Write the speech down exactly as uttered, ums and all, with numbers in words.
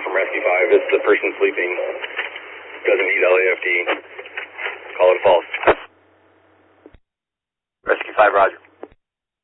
from Rescue five. It's the person sleeping. Doesn't need L A F D. Call it false. Rescue five, roger.